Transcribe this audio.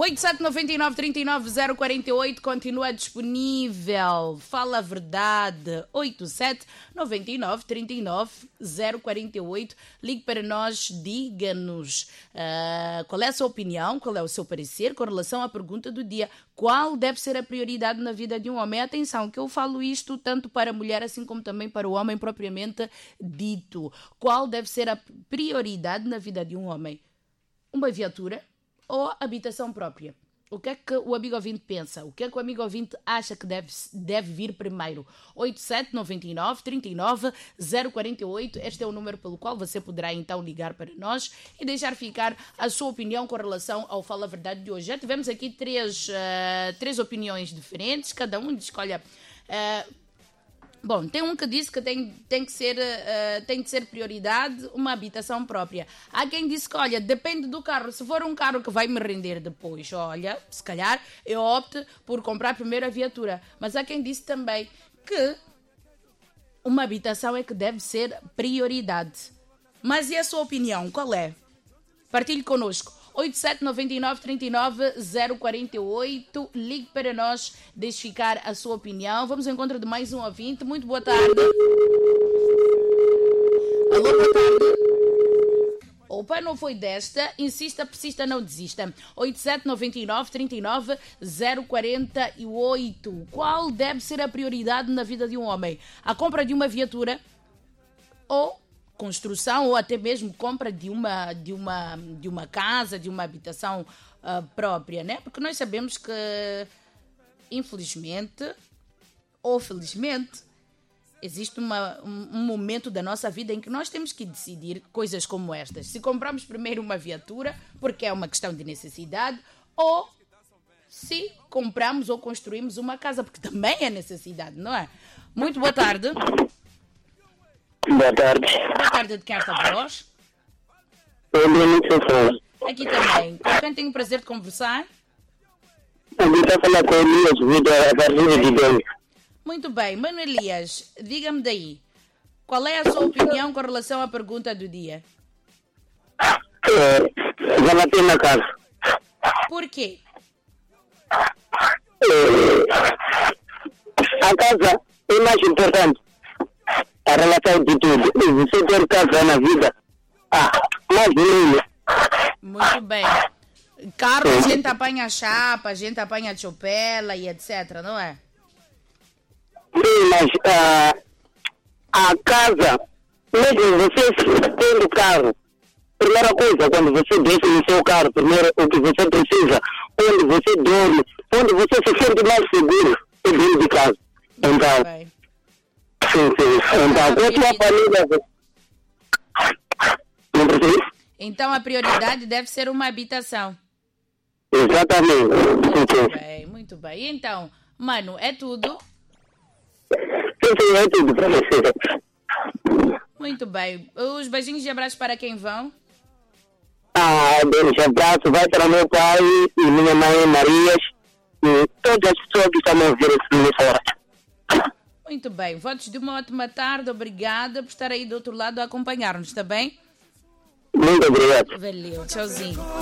8799-39-048 continua disponível. Fala a verdade. 8799-39-048. Ligue para nós, diga-nos qual é a sua opinião, qual é o seu parecer com relação à pergunta do dia. Qual deve ser a prioridade na vida de um homem? Atenção, que eu falo isto tanto para a mulher assim como também para o homem propriamente dito. Qual deve ser a prioridade na vida de um homem? Uma viatura ou habitação própria? O que é que o amigo ouvinte pensa? O que é que o amigo ouvinte acha que deve vir primeiro? 8799-39-048. Este é o número pelo qual você poderá então ligar para nós e deixar ficar a sua opinião com relação ao Fala a Verdade de hoje. Já tivemos aqui três opiniões diferentes, cada um escolhe... Bom, tem um que disse que tem de ser prioridade uma habitação própria. Há quem disse que, olha, depende do carro. Se for um carro que vai me render depois, olha, se calhar eu opto por comprar primeiro a viatura. Mas há quem disse também que uma habitação é que deve ser prioridade. Mas e a sua opinião? Qual é? Partilhe connosco. 8799-39-048. Ligue para nós, deixe ficar a sua opinião. Vamos ao encontro de mais um ouvinte. Muito boa tarde. Alô, boa tarde. Opa, não foi desta. Insista, persista, não desista. 8799-39-048. Qual deve ser a prioridade na vida de um homem? A compra de uma viatura ou construção ou até mesmo compra de uma casa, de uma habitação própria, né? Porque nós sabemos que, infelizmente ou felizmente, existe um momento da nossa vida em que nós temos que decidir coisas como estas. Se compramos primeiro uma viatura, porque é uma questão de necessidade, ou se compramos ou construímos uma casa, porque também é necessidade, não é? Muito boa tarde. Boa tarde. Boa tarde, de quem está a voz? Aqui também. Com quem tenho o prazer de conversar? Aqui está a falar com o Elias, a partir de Belém. Muito bem. Mano Elias, diga-me daí. Qual é a sua opinião com relação à pergunta do dia? Já bati na casa. Por quê? A casa é mais importante. A relação de tudo. Você ter casa na vida. Mais lindo. Muito bem. Carro a gente apanha chapa, a gente apanha chopela e etc, não é? Sim, mas a casa, mesmo você tendo carro, primeira coisa, quando você deixa no seu carro, primeiro o que você precisa, onde você dorme, onde você se sente mais seguro, é dentro de casa. Então, bem. Sim. Então, com a tua família... Não percebi? Então a prioridade deve ser uma habitação. Exatamente. Muito bem. Então, mano, é tudo? Sim, é tudo para você. Muito bem. Os beijinhos e abraços para quem vão? Beijo, abraço, vai para meu pai e minha mãe Marias e todas as pessoas que estão a ouvir nessa hora. Muito bem. Votos de uma ótima tarde. Obrigada por estar aí do outro lado a acompanhar-nos, está bem? Muito obrigado. Valeu. Tchauzinho.